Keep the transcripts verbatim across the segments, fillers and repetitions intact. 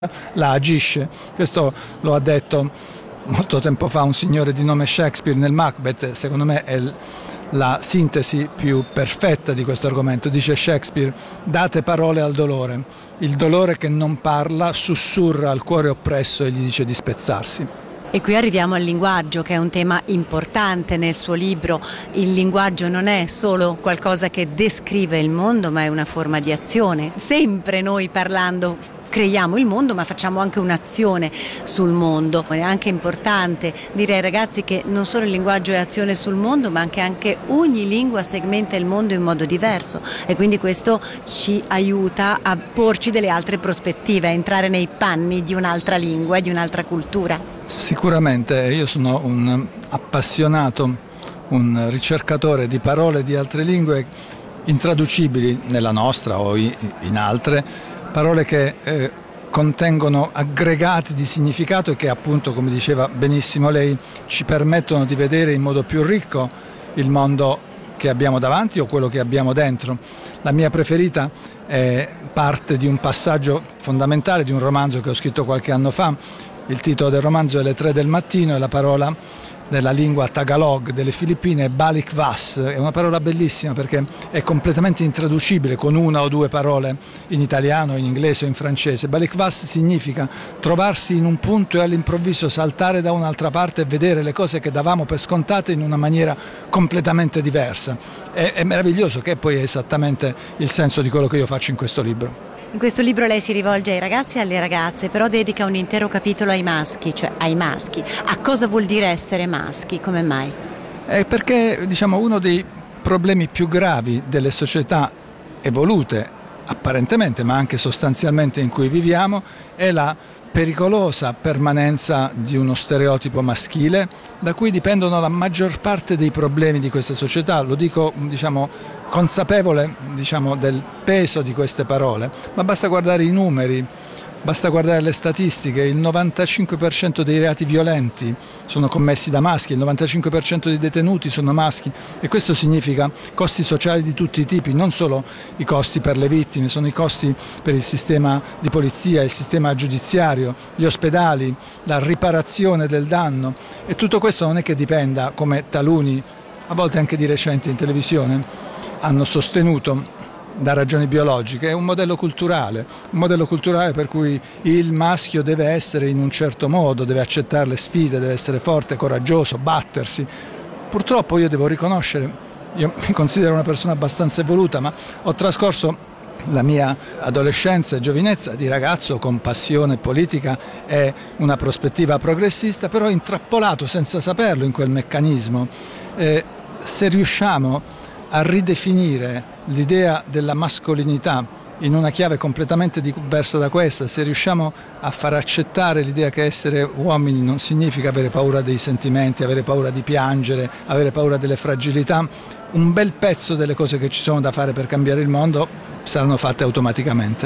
la agisce. Questo lo ha detto molto tempo fa un signore di nome Shakespeare nel Macbeth. Secondo me è la sintesi più perfetta di questo argomento. Dice Shakespeare: date parole al dolore, il dolore che non parla sussurra al cuore oppresso e gli dice di spezzarsi. E qui arriviamo al linguaggio, che è un tema importante nel suo libro. Il linguaggio non è solo qualcosa che descrive il mondo, ma è una forma di azione. Sempre noi parlando creiamo il mondo, ma facciamo anche un'azione sul mondo. È anche importante dire ai ragazzi che non solo il linguaggio è azione sul mondo, ma anche, anche ogni lingua segmenta il mondo in modo diverso, e quindi questo ci aiuta a porci delle altre prospettive, a entrare nei panni di un'altra lingua e di un'altra cultura. Sicuramente, io sono un appassionato, un ricercatore di parole di altre lingue intraducibili nella nostra o in altre, parole che eh, contengono aggregati di significato e che, appunto, come diceva benissimo lei, ci permettono di vedere in modo più ricco il mondo che abbiamo davanti o quello che abbiamo dentro. La mia preferita è parte di un passaggio fondamentale di un romanzo che ho scritto qualche anno fa. Il titolo del romanzo è Le tre del mattino e la parola della lingua Tagalog delle Filippine è Balikwas. È una parola bellissima perché è completamente intraducibile con una o due parole in italiano, in inglese o in francese. Balikwas significa trovarsi in un punto e all'improvviso saltare da un'altra parte e vedere le cose che davamo per scontate in una maniera completamente diversa. È, è meraviglioso, che poi è esattamente il senso di quello che io faccio in questo libro. In questo libro lei si rivolge ai ragazzi e alle ragazze, però dedica un intero capitolo ai maschi, cioè ai maschi. A cosa vuol dire essere maschi? Come mai? È perché, diciamo, uno dei problemi più gravi delle società evolute, apparentemente, ma anche sostanzialmente, in cui viviamo, è la pericolosa permanenza di uno stereotipo maschile da cui dipendono la maggior parte dei problemi di questa società. Lo dico, diciamo, consapevole, diciamo, del peso di queste parole, ma basta guardare i numeri, basta guardare le statistiche. Il novantacinque per cento dei reati violenti sono commessi da maschi, il novantacinque per cento dei detenuti sono maschi, e questo significa costi sociali di tutti i tipi, non solo i costi per le vittime, sono i costi per il sistema di polizia, il sistema giudiziario, gli ospedali, la riparazione del danno, e tutto questo non è che dipenda, come taluni, a volte anche di recente in televisione, hanno sostenuto, da ragioni biologiche. È un modello culturale, un modello culturale per cui il maschio deve essere in un certo modo, deve accettare le sfide, deve essere forte, coraggioso, battersi. Purtroppo io devo riconoscere, io mi considero una persona abbastanza evoluta, ma ho trascorso la mia adolescenza e giovinezza di ragazzo con passione politica e una prospettiva progressista, però intrappolato senza saperlo in quel meccanismo. Eh, se riusciamo a ridefinire l'idea della mascolinità in una chiave completamente diversa da questa, se riusciamo a far accettare l'idea che essere uomini non significa avere paura dei sentimenti, avere paura di piangere, avere paura delle fragilità, un bel pezzo delle cose che ci sono da fare per cambiare il mondo saranno fatte automaticamente.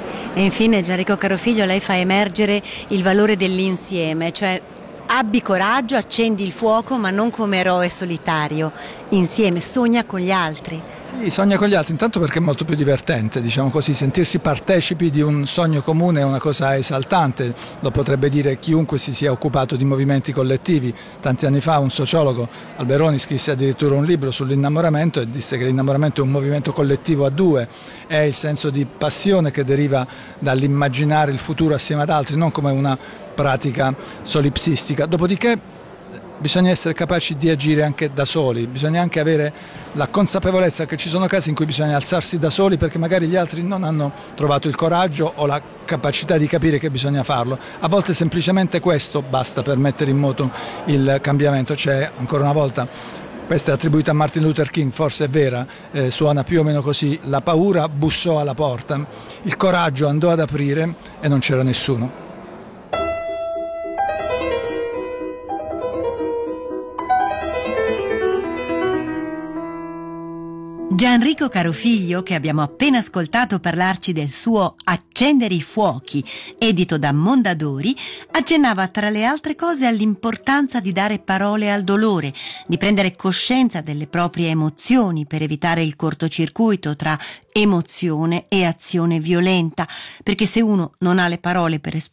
E infine, Gianrico Carofiglio, lei fa emergere il valore dell'insieme, cioè abbi coraggio, accendi il fuoco, ma non come eroe solitario, insieme, sogna con gli altri. Sì, sogna con gli altri, intanto perché è molto più divertente, diciamo così, sentirsi partecipi di un sogno comune è una cosa esaltante, lo potrebbe dire chiunque si sia occupato di movimenti collettivi. Tanti anni fa un sociologo, Alberoni, scrisse addirittura un libro sull'innamoramento e disse che l'innamoramento è un movimento collettivo a due, è il senso di passione che deriva dall'immaginare il futuro assieme ad altri, non come una pratica solipsistica. Dopodiché bisogna essere capaci di agire anche da soli, bisogna anche avere la consapevolezza che ci sono casi in cui bisogna alzarsi da soli perché magari gli altri non hanno trovato il coraggio o la capacità di capire che bisogna farlo. A volte semplicemente questo basta per mettere in moto il cambiamento. C'è, ancora una volta, questa è attribuita a Martin Luther King, forse è vera, eh, suona più o meno così: la paura bussò alla porta, il coraggio andò ad aprire e non c'era nessuno. Gianrico Carofiglio, che abbiamo appena ascoltato parlarci del suo Accendere i fuochi, edito da Mondadori, accennava tra le altre cose all'importanza di dare parole al dolore, di prendere coscienza delle proprie emozioni per evitare il cortocircuito tra emozione e azione violenta, perché se uno non ha le parole per esprimere